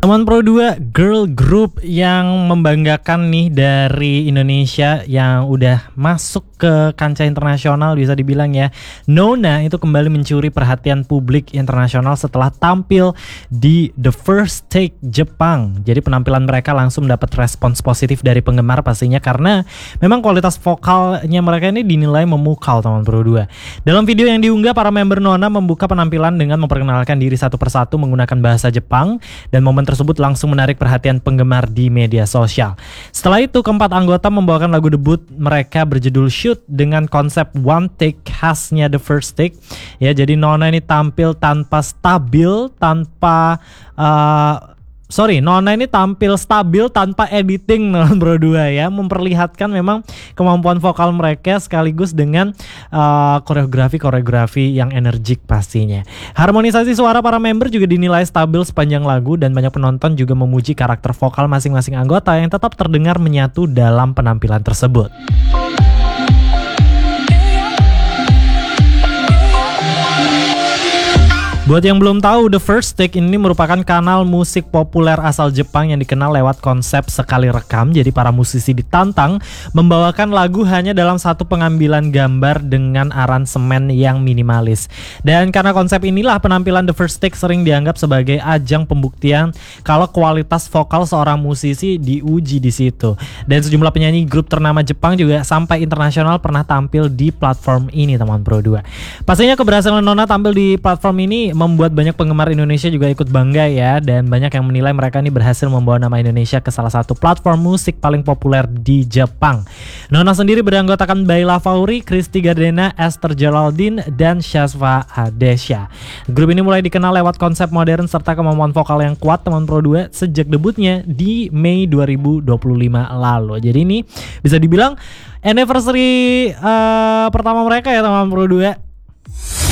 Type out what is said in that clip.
Teman Pro 2, girl group yang membanggakan nih dari Indonesia yang udah masuk ke kancah internasional bisa dibilang ya. Nona itu kembali mencuri perhatian publik internasional setelah tampil di The First Take Jepang. Jadi penampilan mereka langsung mendapat respons positif dari penggemar pastinya karena memang kualitas vokalnya mereka ini dinilai memukau teman Pro 2. Dalam video yang diunggah, para member Nona membuka penampilan dengan memperkenalkan diri satu persatu menggunakan bahasa Jepang dan momen tersebut langsung menarik perhatian penggemar di media sosial. Setelah itu, keempat anggota membawakan lagu debut mereka berjudul Shoot dengan konsep one take khasnya The First Take. Ya, jadi Nona ini tampil tanpa stabil, Nona ini tampil stabil tanpa editing Bro 2 ya, memperlihatkan memang kemampuan vokal mereka sekaligus dengan koreografi yang energik pastinya. Harmonisasi suara para member juga dinilai stabil sepanjang lagu dan banyak penonton juga memuji karakter vokal masing-masing anggota yang tetap terdengar menyatu dalam penampilan tersebut. Buat yang belum tahu, The First Take ini merupakan kanal musik populer asal Jepang yang dikenal lewat konsep sekali rekam. Jadi para musisi ditantang membawakan lagu hanya dalam satu pengambilan gambar dengan aransemen yang minimalis. Dan karena konsep inilah penampilan The First Take sering dianggap sebagai ajang pembuktian kalau kualitas vokal seorang musisi diuji di situ. Dan sejumlah penyanyi grup ternama Jepang juga sampai internasional pernah tampil di platform ini teman Pro 2. Pastinya keberhasilan Nona tampil di platform ini membuat banyak penggemar Indonesia juga ikut bangga ya, dan banyak yang menilai mereka ini berhasil membawa nama Indonesia ke salah satu platform musik paling populer di Jepang. Nona sendiri beranggotakan Baila Fauri, Christy Gardena, Esther Geraldine, dan Shazva Hadesha. Grup ini mulai dikenal lewat konsep modern serta kemampuan vokal yang kuat teman Pro 2 sejak debutnya di Mei 2025 lalu. Jadi ini bisa dibilang anniversary pertama mereka ya teman Pro 2.